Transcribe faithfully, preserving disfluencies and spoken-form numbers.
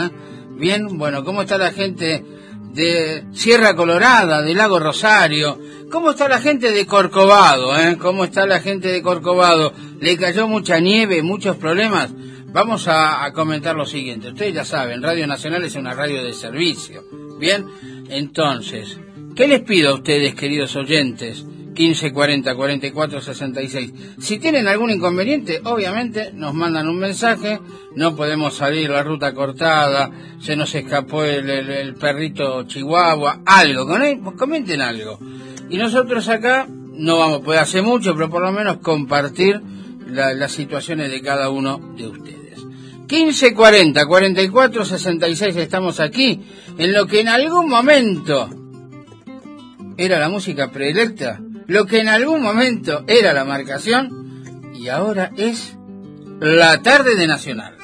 ¿eh? Bien, bueno, ¿cómo está la gente de Sierra Colorada, de Lago Rosario? ¿Cómo está la gente de Corcovado, eh? ¿Cómo está la gente de Corcovado? ¿Le cayó mucha nieve, muchos problemas? Vamos a, a comentar lo siguiente. Ustedes ya saben, Radio Nacional es una radio de servicio. Bien, entonces, ¿qué les pido a ustedes, queridos oyentes? quince cuarenta, cuarenta y cuatro, sesenta y seis. Si tienen algún inconveniente, obviamente nos mandan un mensaje. No podemos salir, la ruta cortada, se nos escapó el, el, el perrito chihuahua, algo, comenten algo. Y nosotros acá no vamos a poder hacer mucho, pero por lo menos compartir la, las situaciones de cada uno de ustedes. quince cuarenta, cuarenta y cuatro, sesenta y seis, estamos aquí, en lo que en algún momento era la música predilecta, lo que en algún momento era la marcación, y ahora es la tarde de Nacional.